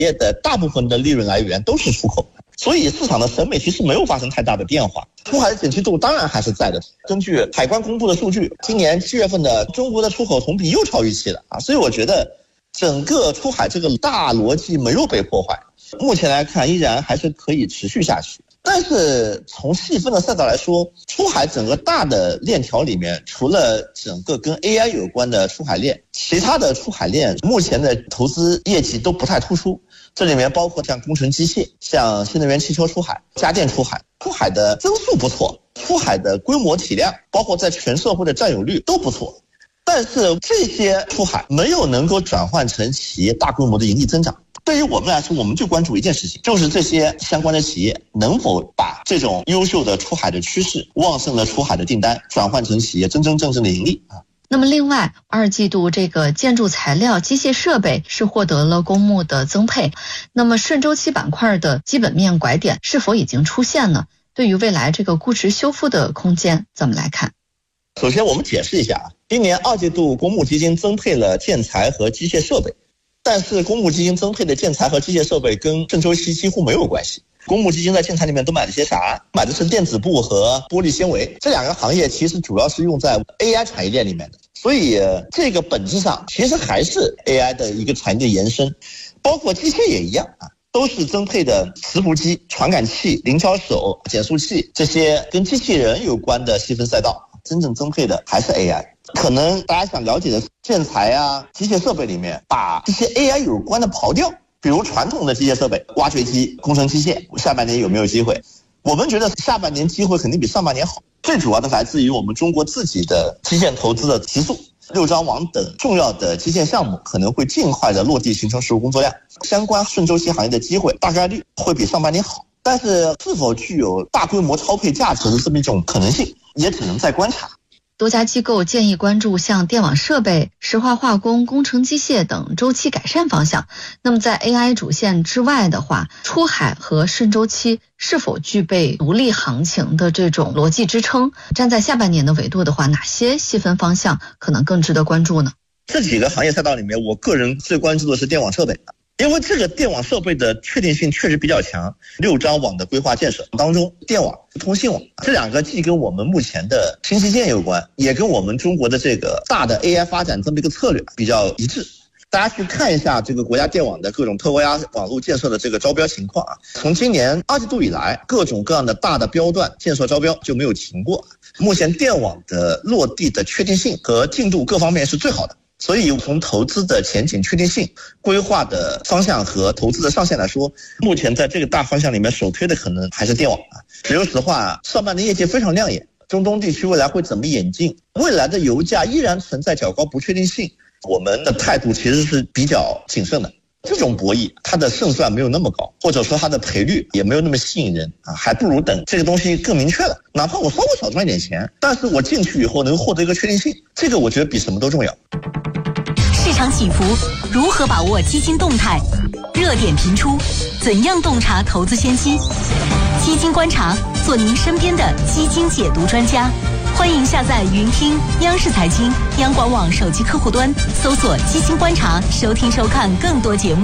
业的大部分的利润来源都是出口，所以市场的审美其实没有发生太大的变化。出海的景气度当然还是在的。根据海关公布的数据，今年7月份的中国的出口同比又超预期了所以我觉得整个出海这个大逻辑没有被破坏，目前来看依然还是可以持续下去。但是从细分的赛道来说，出海整个大的链条里面，除了整个跟 AI 有关的出海链，其他的出海链目前的投资业绩都不太突出。这里面包括像工程机械、像新能源汽车出海、家电出海，出海的增速不错，出海的规模体量，包括在全社会的占有率都不错。但是这些出海没有能够转换成企业大规模的盈利增长。对于我们来说，我们就关注一件事情，就是这些相关的企业能否把这种优秀的出海的趋势、旺盛的出海的订单转换成企业真真正正的盈利那么另外，2季度这个建筑材料、机械设备是获得了公募的增配，那么顺周期板块的基本面拐点是否已经出现呢？对于未来这个估值修复的空间怎么来看？ 首先我们解释一下今年2季度公募基金增配了建材和机械设备，但是公募基金增配的建材和机械设备跟顺周期几乎没有关系。公募基金在建材里面都买了些啥？买的是电子布和玻璃纤维，这两个行业其实主要是用在 AI 产业链里面的，所以这个本质上其实还是 AI 的一个产业延伸。包括机械也一样都是增配的磁浮机、传感器、零敲手、减速器，这些跟机器人有关的细分赛道，真正增配的还是 AI。可能大家想了解的建材机械设备里面把这些 AI 有关的刨掉，比如传统的机械设备，挖掘机、工程机械，下半年有没有机会？我们觉得下半年机会肯定比上半年好，最主要的来自于我们中国自己的基建投资的提速，六张网等重要的基建项目可能会尽快的落地形成实务工作量，相关顺周期行业的机会大概率会比上半年好，但是是否具有大规模超配价值的这么一种可能性，也只能再观察。 多家机构建议关注像电网设备、石化化工、工程机械等周期改善方向。那么在 AI 主线之外的话，出海和顺周期是否具备独立行情的这种逻辑支撑？站在下半年的维度的话，哪些细分方向可能更值得关注呢？ 这几个行业赛道里面，我个人最关注的是电网设备，因为这个电网设备的确定性确实比较强。六张网的规划建设当中，电网、通信网这两个既跟我们目前的新基建有关，也跟我们中国的这个大的 AI 发展这么一个策略比较一致。大家去看一下这个国家电网的各种特高压网络建设的这个招标情况从今年2季度以来，各种各样的大的标段建设招标就没有停过。目前电网的落地的确定性和进度各方面是最好的。所以从投资的前景确定性、规划的方向和投资的上限来说，目前在这个大方向里面首推的可能还是电网只有实话，上半年业绩非常亮眼，中东地区未来会怎么演进？未来的油价依然存在较高不确定性，我们的态度其实是比较谨慎的。这种博弈它的胜算没有那么高，或者说它的赔率也没有那么吸引人还不如等这个东西更明确了，哪怕我稍微少赚一点钱，但是我进去以后能获得一个确定性，这个我觉得比什么都重要。 市场起伏，如何把握基金动态？热点频出，怎样洞察投资先机？基金观察，做您身边的基金解读专家。欢迎下载云听央视财经、央广网手机客户端，搜索基金观察，收听收看更多节目。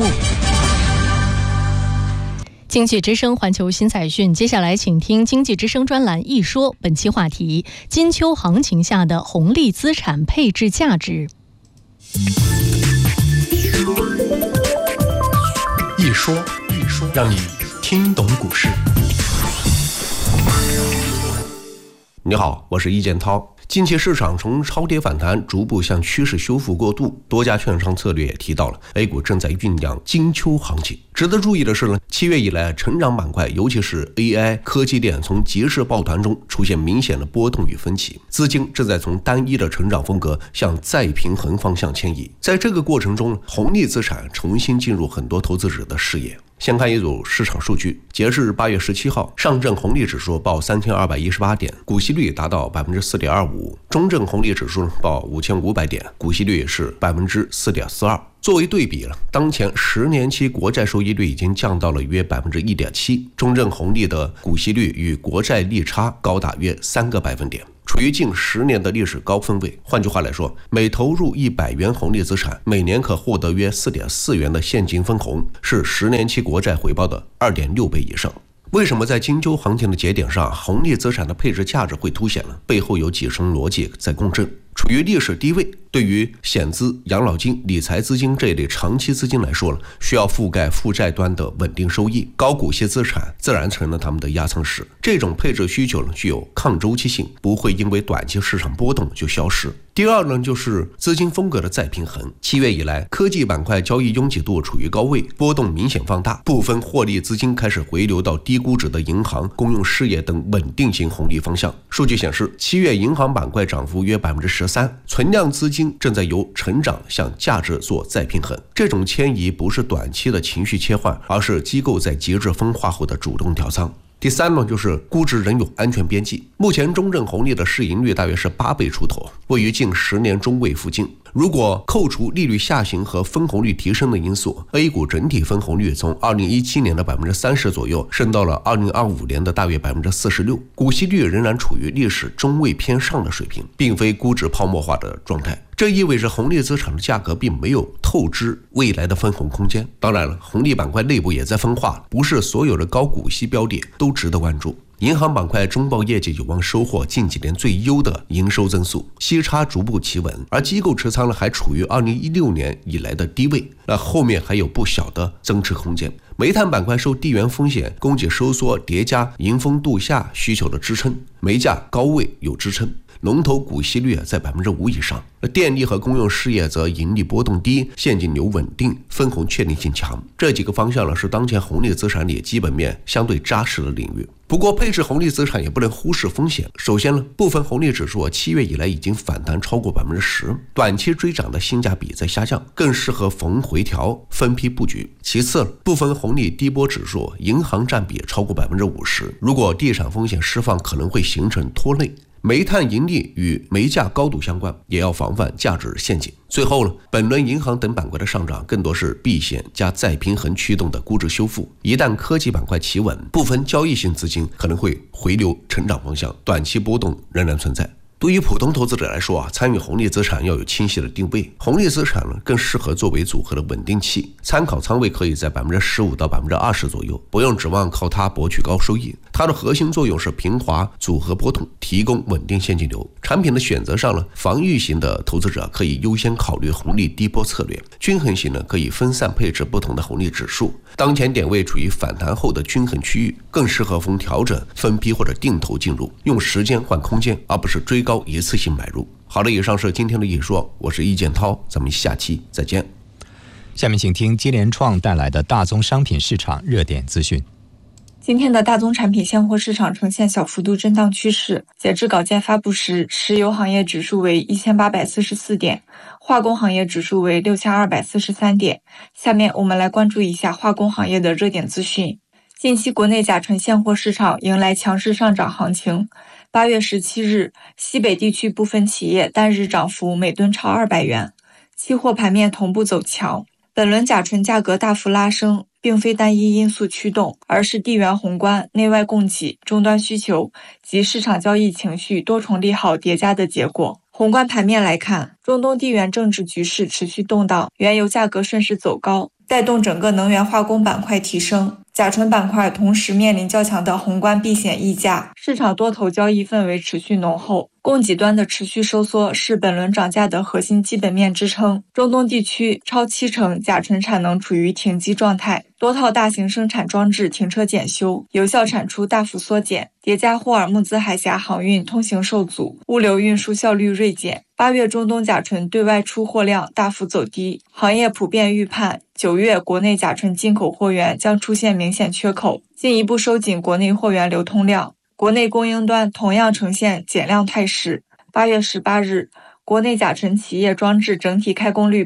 经济之声环球新财讯，接下来请听经济之声专栏一说，本期话题：金秋行情下的红利资产配置价值。 一说，让你听懂股市。你好，我是易建涛。近期市场从超跌反弹逐步向趋势修复过渡，多家券商策略也提到了 A 股正在酝酿金秋行情。值得注意的是呢，7月以来成长板块，尤其是 AI 科技链从急势抱团中出现明显的波动与分歧，资金正在从单一的成长风格向再平衡方向迁移。在这个过程中，红利资产重新进入很多投资者的视野。先看一组市场数据，截至8月17号，上证红利指数报3218点，股息率达到 4.25%， 中证红利指数报5500点，股息率是 4.42%。作为对比了，当前10年期国债收益率已经降到了约 1.7%， 中证红利的股息率与国债利差高达约3个百分点。 处于近10年的历史高分位。换句话来说，每投入100元红利资产，每年可获得约4.4元的现金分红，是10年期国债回报的2.6倍以上。为什么在金秋行情的节点上，红利资产的配置价值会凸显呢？背后有几层逻辑在共振。处于历史低位，对于险资、养老金、理财资金这一类长期资金来说需要覆盖负债端的稳定收益，高股息资产自然成了他们的压舱石。这种配置需求具有抗周期性，不会因为短期市场波动就消失。第二呢，就是资金风格的再平衡。7月以来，科技板块交易拥挤度处于高位，波动明显放大，部分获利资金开始回流到低估值的银行、公用事业等稳定型红利方向。数据显示，7月银行板块涨幅约13%，存量资金正在由成长向价值做再平衡。这种迁移不是短期的情绪切换，而是机构在节制分化后的主动调仓。第三呢，就是估值仍有安全边际。目前中证红利的市盈率大约是8倍出头，位于近10年中位附近。如果扣除利率下行和分红率提升的因素， A 股整体分红率从2017年的30%左右升到了2025年的大约46%，股息率仍然处于历史中位偏上的水平，并非估值泡沫化的状态。这意味着红利资产的价格并没有透支未来的分红空间。当然了，红利板块内部也在分化，不是所有的高股息标的都值得关注。银行板块中报业绩有望收获近几年最优的营收增速，息差逐步企稳，而机构持仓还处于2016年以来的低位，后面还有不小的增持空间。煤炭板块受地缘风险、供给收缩叠加迎峰度夏需求的支撑，煤价高位有支撑，龙头股息率在5%以上。电力和公用事业则盈利波动低，现金流稳定，分红确定性强。这几个方向是当前红利资产里基本面相对扎实的领域。不过配置红利资产也不能忽视风险。首先部分红利指数7月以来已经反弹超过10%，短期追涨的性价比在下降，更适合逢回调分批布局。其次，部分红利低波指数银行占比超过50%，如果地产风险释放，可能会形成拖累。煤炭盈利与煤价高度相关，也要防范价值陷阱。最后本轮银行等板块的上涨更多是避险加再平衡驱动的估值修复。一旦科技板块企稳，部分交易性资金可能会回流成长方向，短期波动仍然存在。对于普通投资者来说参与红利资产要有清晰的定位。红利资产更适合作为组合的稳定器，参考仓位可以在15%到20%左右，不用指望靠它博取高收益。它的核心作用是平滑组合波动，提供稳定现金流。产品的选择上防御型的投资者可以优先考虑红利低波策略，均衡型可以分散配置不同的红利指数。当前点位处于反弹后的均衡区域，更适合逢调整分批或者定投进入，用时间换空间，而不是追高一次性买入。好的，以上是今天的易说，我是易建涛，咱们下期再见。 下面请听基联创带来的大宗商品市场热点资讯。 今天的大宗产品现货市场呈现小幅度震荡趋势，截至稿件发布时，石油行业指数为1844点，化工行业指数为6243点。下面我们来关注一下化工行业的热点资讯。近期国内甲醇现货市场迎来强势上涨行情。8月17日，西北地区部分企业单日涨幅每吨超200元，期货盘面同步走强。本轮甲醇价格大幅拉升，并非单一因素驱动，而是地缘宏观、内外供给、终端需求及市场交易情绪多重利好叠加的结果。宏观盘面来看，中东地缘政治局势持续动荡，原油价格顺势走高，带动整个能源化工板块提升。甲醇板块同时面临较强的宏观避险溢价，市场多头交易氛围持续浓厚，供给端的持续收缩是本轮涨价的核心基本面支撑。中东地区超70%甲醇产能处于停机状态，多套大型生产装置停车检修，有效产出大幅缩减，叠加霍尔木兹海峡航运通行受阻，物流运输效率锐减。8月中东甲醇对外出货量大幅走低，行业普遍预判9月国内甲醇进口货源将出现明显缺口，进一步收紧国内货源流通量。国内供应端同样呈现减量态势。8月18日，国内甲醇企业装置整体开工率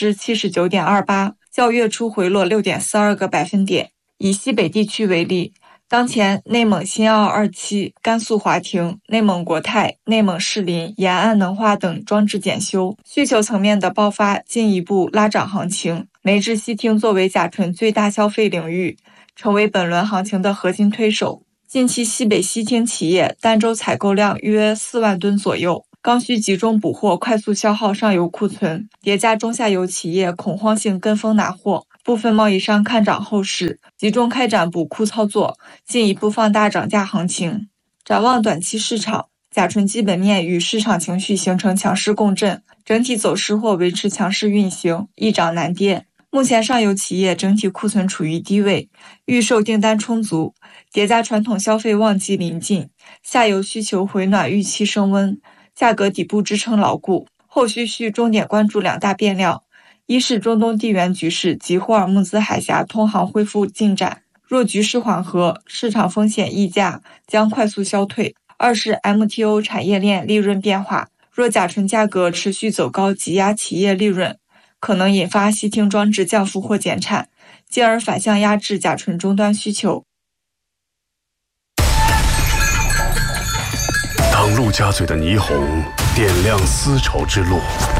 79.28%， 较月初回落 6.42个百分点。以西北地区为例，当前内蒙新奥2期、甘肃华亭、内蒙国泰、内蒙士林、延安能化等装置检修，需求层面的爆发进一步拉涨行情。煤制烯烃作为甲醇最大消费领域，成为本轮行情的核心推手。 近期西北烯烃企业单周采购量约4万吨左右，刚需集中补货，快速消耗上游库存，叠加中下游企业恐慌性跟风拿货，部分贸易商看涨后市，集中开展补库操作，进一步放大涨价行情。展望短期市场，甲醇基本面与市场情绪形成强势共振，整体走势或维持强势运行，易涨难跌。目前上游企业整体库存处于低位，预售订单充足，叠加传统消费旺季临近，下游需求回暖预期升温，价格底部支撑牢固。后续需重点关注2大变量：一是中东地缘局势及霍尔木兹海峡通航恢复进展，若局势缓和，市场风险溢价将快速消退；二是 MTO 产业链利润变化，若甲醇价格持续走高挤压企业利润，可能引发烯烃装置降幅或减产，进而反向压制甲醇终端需求。 当陆家嘴的霓虹点亮丝绸之路，